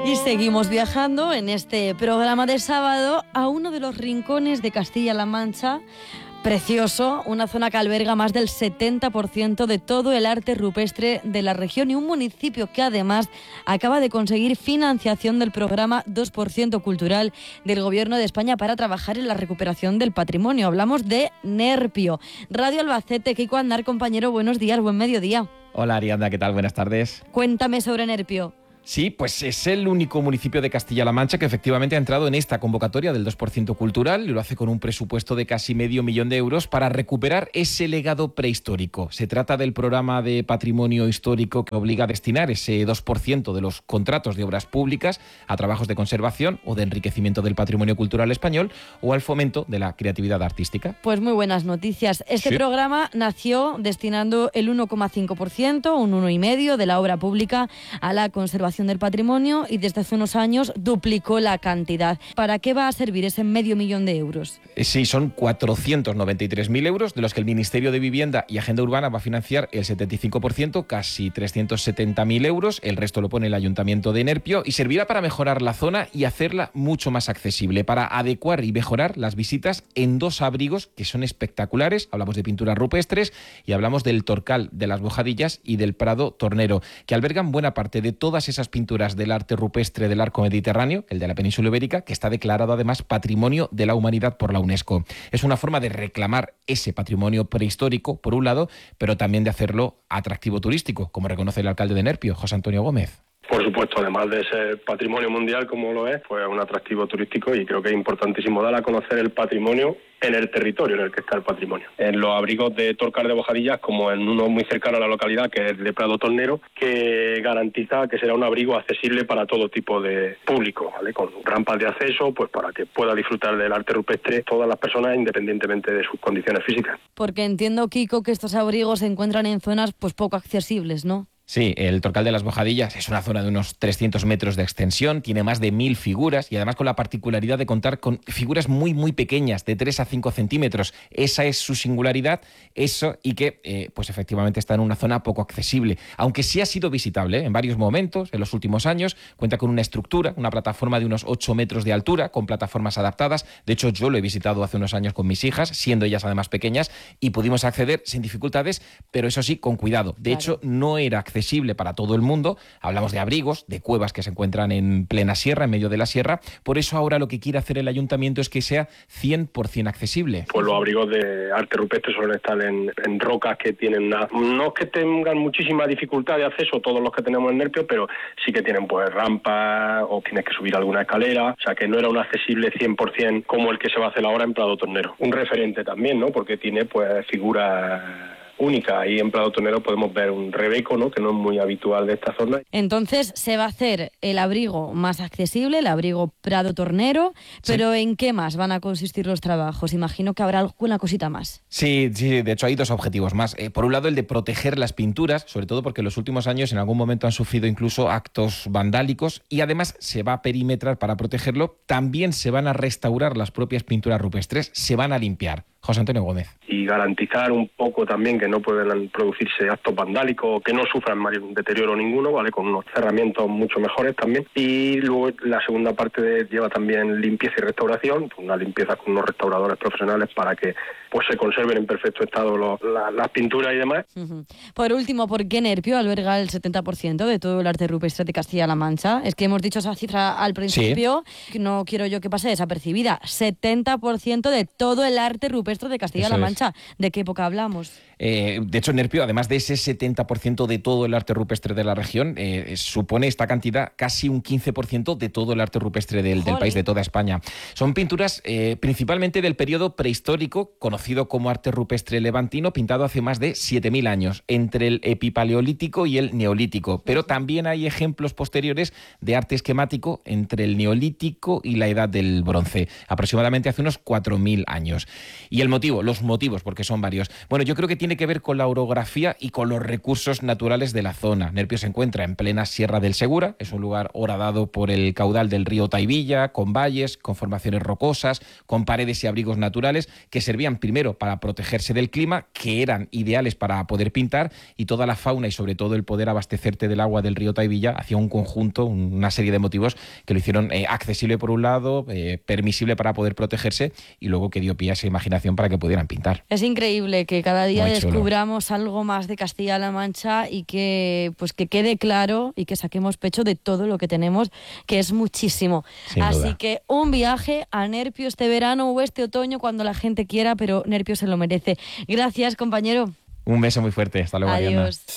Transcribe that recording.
Y seguimos viajando en este programa de sábado a uno de los rincones de Castilla-La Mancha, precioso, una zona que alberga más del 70% de todo el arte rupestre de la región y un municipio que además acaba de conseguir financiación del programa 2% cultural del Gobierno de España para trabajar en la recuperación del patrimonio. Hablamos de Nerpio. Radio Albacete, Kiko Andar, compañero, buenos días, buen mediodía. Hola Ariadna, ¿qué tal? Buenas tardes. Cuéntame sobre Nerpio. Sí, pues es el único municipio de Castilla-La Mancha que efectivamente ha entrado en esta convocatoria del 2% cultural y lo hace con un presupuesto de casi €500,000 para recuperar ese legado prehistórico. Se trata del programa de patrimonio histórico que obliga a destinar ese 2% de los contratos de obras públicas a trabajos de conservación o de enriquecimiento del patrimonio cultural español o al fomento de la creatividad artística. Pues muy buenas noticias. Este programa nació destinando el 1,5%, un 1,5% de la obra pública a la conservación del patrimonio y desde hace unos años duplicó la cantidad. ¿Para qué va a servir ese €500,000? Sí, son 493.000 euros, de los que el Ministerio de Vivienda y Agenda Urbana va a financiar el 75%, casi 370.000 euros. El resto lo pone el Ayuntamiento de Nerpio y servirá para mejorar la zona y hacerla mucho más accesible, para adecuar y mejorar las visitas en 2 abrigos que son espectaculares. Hablamos de pinturas rupestres y hablamos del Torcal de las Bojadillas y del Prado Tornero, que albergan buena parte de todas esas pinturas del arte rupestre del arco mediterráneo, el de la península ibérica, que está declarado además Patrimonio de la Humanidad por la UNESCO. Es una forma de reclamar ese patrimonio prehistórico, por un lado, pero también de hacerlo atractivo turístico, como reconoce el alcalde de Nerpio, José Antonio Gómez. Por supuesto, además de ser patrimonio mundial como lo es, pues un atractivo turístico y creo que es importantísimo dar a conocer el patrimonio en el territorio en el que está el patrimonio. En los abrigos de Torcal de Bojadillas, como en uno muy cercano a la localidad, que es el de Prado Tornero, que garantiza que será un abrigo accesible para todo tipo de público, ¿vale? Con rampas de acceso, pues para que pueda disfrutar del arte rupestre todas las personas independientemente de sus condiciones físicas. Porque entiendo, Kiko, que estos abrigos se encuentran en zonas pues poco accesibles, ¿no? Sí, el Torcal de las Bojadillas es una zona de unos 300 metros de extensión, tiene más de 1.000 figuras y además con la particularidad de contar con figuras muy pequeñas, de 3 a 5 centímetros. Esa es su singularidad, eso, y que pues efectivamente está en una zona poco accesible. Aunque sí ha sido visitable en varios momentos en los últimos años, cuenta con una estructura, una plataforma de unos 8 metros de altura, con plataformas adaptadas. De hecho, yo lo he visitado hace unos años con mis hijas, siendo ellas además pequeñas, y pudimos acceder sin dificultades, pero eso sí, con cuidado. De hecho, no era accesible para todo el mundo. Hablamos de abrigos, de cuevas que se encuentran en plena sierra, en medio de la sierra. Por eso ahora lo que quiere hacer el ayuntamiento es que sea 100% accesible. Pues los abrigos de arte rupestre suelen estar en rocas que tienen no es que tengan muchísima dificultad de acceso todos los que tenemos en Nerpio, pero sí que tienen pues rampas o tienes que subir alguna escalera, o sea que no era un accesible 100% como el que se va a hacer ahora en Prado Tornero. Un referente también, ¿no? Porque tiene pues figuras única. Ahí en Prado Tornero podemos ver un rebeco, ¿no? Que no es muy habitual de esta zona. Entonces se va a hacer el abrigo más accesible, el abrigo Prado Tornero, pero sí. ¿En qué más van a consistir los trabajos? Imagino que habrá alguna cosita más. Sí, de hecho hay 2 objetivos más. Por un lado, el de proteger las pinturas, sobre todo porque en los últimos años en algún momento han sufrido incluso actos vandálicos, y además se va a perimetrar para protegerlo. También se van a restaurar las propias pinturas rupestres, se van a limpiar. José Antonio Gómez. Y garantizar un poco también que no puedan producirse actos vandálicos, que no sufran deterioro ninguno, ¿vale? Con unos cerramientos mucho mejores también. Y luego la segunda parte lleva también limpieza y restauración, una limpieza con unos restauradores profesionales para que pues se conserven en perfecto estado las pinturas y demás. Uh-huh. Por último, ¿por qué Nerpio alberga el 70% de todo el arte rupestre de Castilla-La Mancha? Es que hemos dicho esa cifra al principio, sí. No quiero yo que pase desapercibida. 70% de todo el arte rupestre de Castilla-La Mancha. ¿De qué época hablamos? De hecho, Nerpio, además de ese 70% de todo el arte rupestre de la región, supone esta cantidad casi un 15% de todo el arte rupestre del país, de toda España. Son pinturas principalmente del periodo prehistórico, conocido como arte rupestre levantino, pintado hace más de 7.000 años, entre el epipaleolítico y el neolítico. Pero también hay ejemplos posteriores de arte esquemático entre el neolítico y la edad del bronce, aproximadamente hace unos 4.000 años. Y el motivo, los motivos, porque son varios. Bueno, yo creo que tiene que ver con la orografía y con los recursos naturales de la zona. Nerpio se encuentra en plena Sierra del Segura, es un lugar horadado por el caudal del río Taivilla, con valles, con formaciones rocosas, con paredes y abrigos naturales que servían primero para protegerse del clima, que eran ideales para poder pintar, y toda la fauna y sobre todo el poder abastecerte del agua del río Taivilla hacía un conjunto, una serie de motivos que lo hicieron accesible por un lado, permisible para poder protegerse, y luego que dio pie a esa imaginación para que pudieran pintar. Es increíble que cada día Muy chulo. descubramos algo más de Castilla-La Mancha y que quede claro y que saquemos pecho de todo lo que tenemos, que es muchísimo. Sin Así duda. que un viaje a Nerpio este verano o este otoño cuando la gente quiera, pero Nerpio se lo merece. Gracias, compañero. Un beso muy fuerte. Hasta luego, Ariadna. Adiós.